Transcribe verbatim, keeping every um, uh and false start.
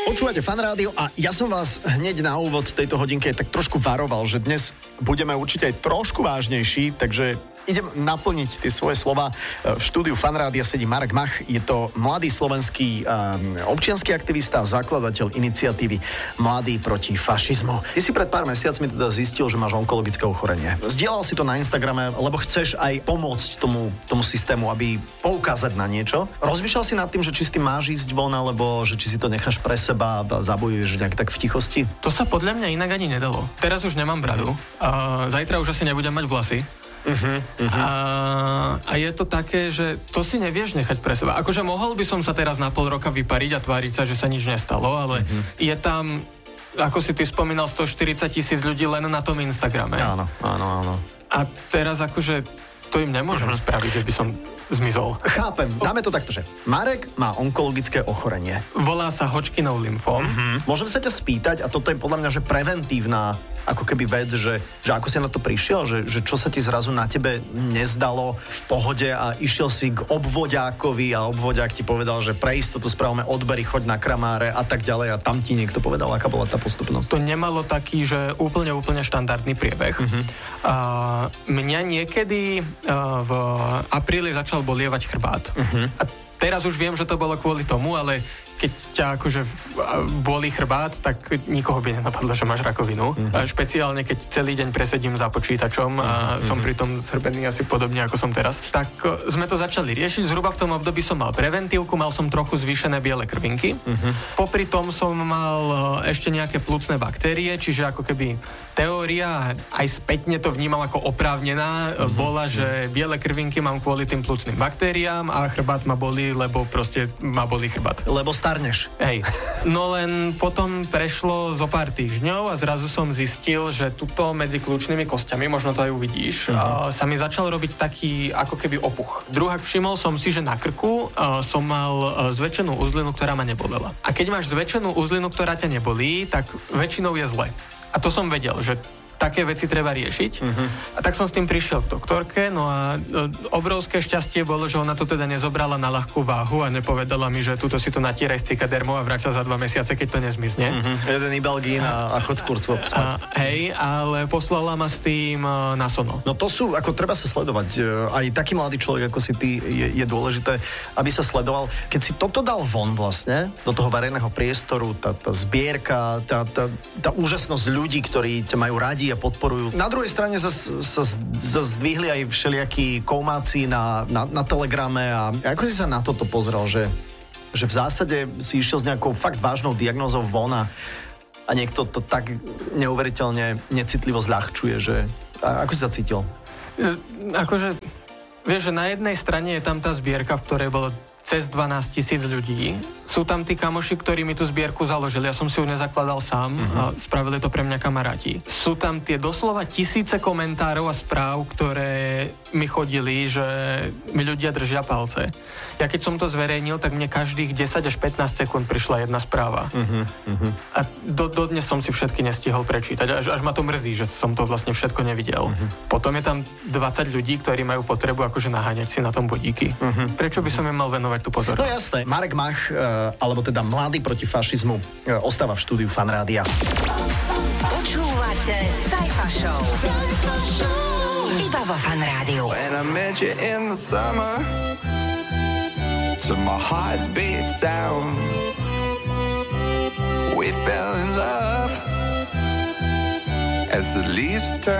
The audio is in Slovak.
Počúvate Fan Rádio a ja som vás hneď na úvod tejto hodinke tak trošku varoval, že dnes budeme určite aj trošku vážnejší, takže idem naplniť tie svoje slova. V štúdiu Fan Rádia sedí Marek Mach, je to mladý slovenský um, občiansky aktivista a zakladateľ iniciatívy Mladí proti fašizmu. Ty si pred pár mesiacmi teda zistil, že máš onkologické ochorenie. Zdieľal si to na Instagrame, lebo chceš aj pomôcť tomu, tomu systému, aby poukázať na niečo. Rozmýšľal si nad tým, že či s tým máš ísť von, alebo že či si to necháš pre seba a zabojuješ nejak tak v tichosti? To sa podľa mňa inak ani nedalo. Teraz už nemám bradu. Uh, zajtra už asi nebudem mať vlasy. Uh-huh, uh-huh. A, a je to také, že to si nevieš nechať pre seba. Akože mohol by som sa teraz na pol roka vypariť a tváriť sa, že sa nič nestalo, ale uh-huh. je tam, ako si ty spomínal, stoštyridsať tisíc ľudí len na tom Instagrame. Áno, áno, áno. A teraz akože to im nemôžem uh-huh. spraviť, že by som zmizol. Chápem, dáme to takto, že Marek má onkologické ochorenie. Volá sa Hodgkinov lymfóm. Uh-huh. Môžem sa ťa spýtať, a toto je podľa mňa, že preventívna ako keby vec, že, že ako si na to prišiel, že, že čo sa ti zrazu na tebe nezdalo v pohode a išiel si k obvodiákovi a obvodiák ti povedal, že pre istotu spravíme odbery, choď na kramáre a tak ďalej a tam ti niekto povedal, aká bola tá postupnosť. To nemalo taký, že úplne, úplne štandardný priebeh. Uh-huh. A mňa niekedy a, v apríli začal bolievať chrbát. Uh-huh. A teraz už viem, že to bolo kvôli tomu, ale keď ťa akože bolí chrbát, tak nikoho by nenapadlo, že máš rakovinu. Mm-hmm. A špeciálne, keď celý deň presedím za počítačom a mm-hmm. som pritom zhrbený asi podobne, ako som teraz. Tak sme to začali riešiť. Zhruba v tom období som mal preventívku, mal som trochu zvýšené biele krvinky. Mm-hmm. Popri tom som mal ešte nejaké plúcne baktérie, čiže ako keby teória, aj spätne to vnímam ako oprávnená, mm-hmm. bola, že biele krvinky mám kvôli tým plúcnym baktériám a chrbát ma bolí, lebo proste ma bolí chrbát. Lebo starneš. Hej. No len potom prešlo zo pár týždňov a zrazu som zistil, že tuto medzi kľúčnymi kostiami, možno to aj uvidíš, uh-huh. sa mi začal robiť taký ako keby opuch. Druhák všimol som si, že na krku uh, som mal uh, zväčšenú uzlinu, ktorá ma nebolela. A keď máš zväčšenú uzlinu, ktorá ťa nebolí, tak väčšinou je zle. A to som vedel, že také veci treba riešiť. Uh-huh. A tak som s tým prišiel k doktorke, no a obrovské šťastie bolo, že ona to teda nezobrala na ľahkú váhu a nepovedala mi, že tuto si to natieraj s cikadermou a vráť sa za dva mesiace, keď to nezmizne. Uh-huh. Jeden Ibalgín a, a chod skôr spať. Hej, ale poslala ma s tým na sono. No to sú, ako treba sa sledovať. Aj taký mladý človek, ako si ty, je, je dôležité, aby sa sledoval. Keď si toto dal von vlastne, do toho verejného priestoru, tá, tá zbierka, tá, tá, tá úžasnosť ľudí, ktorí ťa majú radi a podporujú. Na druhej strane sa, sa, sa zdvihli aj všelijakí koumáci na, na, na Telegrame a ako si sa na toto pozrel, že, že v zásade si išiel s nejakou fakt vážnou diagnózou von a, a niekto to tak neuveriteľne necitlivo zľahčuje, že a ako si sa cítil? E, akože, vieš, že na jednej strane je tam tá zbierka, v ktorej bolo cez dvanásť tisíc ľudí. Sú tam tí kamoši, ktorí mi tú zbierku založili. Ja som si ju nezakladal sám. Uh-huh. A spravili to pre mňa kamaráti. Sú tam tie doslova tisíce komentárov a správ, ktoré mi chodili, že mi ľudia držia palce. Ja keď som to zverejnil, tak mne každých desať až pätnásť sekúnd prišla jedna správa. Uh-huh. Uh-huh. A do, dodnes som si všetky nestihol prečítať. Až, až ma to mrzí, že som to vlastne všetko nevidel. Uh-huh. Potom je tam dvadsať ľudí, ktorí majú potrebu akože naháňať si na tom bodíky. Uh-huh. Prečo by som im mal venovať tú pozornosť? No jasné. Marek Mach, e, alebo teda Mladý proti fašizmu, e, ostáva v štúdiu Fan Rádia. Počúvate Sajfa Show. Iba vo Fan Rádiu. When I met you in the summer, to my heartbeat sound, we fell in love as the leaves turn.